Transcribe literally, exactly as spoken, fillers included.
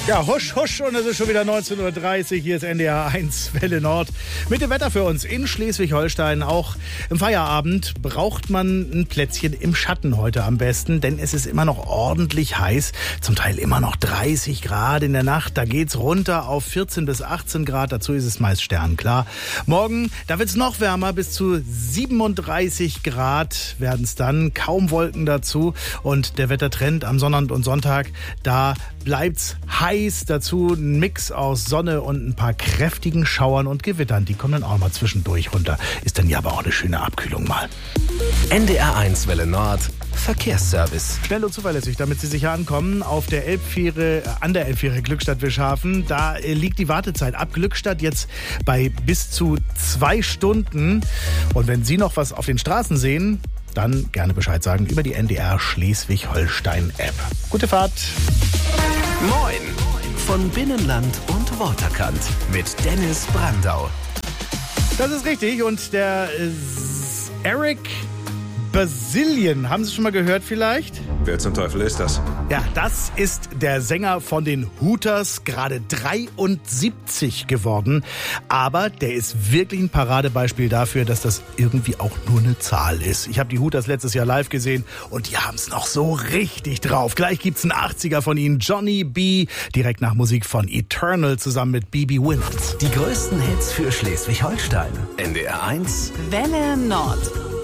Ja, husch, husch, und es ist schon wieder neunzehn Uhr dreißig. Hier ist N D R eins Welle Nord mit dem Wetter für uns in Schleswig-Holstein. Auch im Feierabend braucht man ein Plätzchen im Schatten heute am besten, denn es ist immer noch ordentlich heiß, zum Teil immer noch dreißig Grad in der Nacht. Da geht's runter auf vierzehn bis achtzehn Grad, dazu ist es meist sternklar. Morgen, da wird's noch wärmer, bis zu siebenunddreißig Grad werden es dann, kaum Wolken dazu. Und der Wettertrend am Sonnabend und Sonntag, da bleibt's heiß, dazu ein Mix aus Sonne und ein paar kräftigen Schauern und Gewittern. Die kommen dann auch mal zwischendurch runter. Ist dann ja aber auch eine schöne Abkühlung mal. N D R eins Welle Nord Verkehrsservice. Schnell und zuverlässig, damit Sie sicher ankommen. Auf der Elbfähre, an der Elbfähre Glückstadt-Wischhafen, da liegt die Wartezeit ab Glückstadt jetzt bei bis zu zwei Stunden. Und wenn Sie noch was auf den Straßen sehen, dann gerne Bescheid sagen über die N D R Schleswig-Holstein-App. Gute Fahrt! Moin! Von Binnenland und Waterkant mit Dennis Brandau. Das ist richtig. Und der äh, Eric Bazillion, haben Sie schon mal gehört vielleicht? Wer zum Teufel ist das? Ja, das ist der Sänger von den Hooters, gerade dreiundsiebzig geworden. Aber der ist wirklich ein Paradebeispiel dafür, dass das irgendwie auch nur eine Zahl ist. Ich habe die Hooters letztes Jahr live gesehen und die haben es noch so richtig drauf. Gleich gibt's einen achtziger von ihnen, Johnny B., direkt nach Musik von Eternal zusammen mit B B Winans. Die größten Hits für Schleswig-Holstein. N D R eins Welle Nord.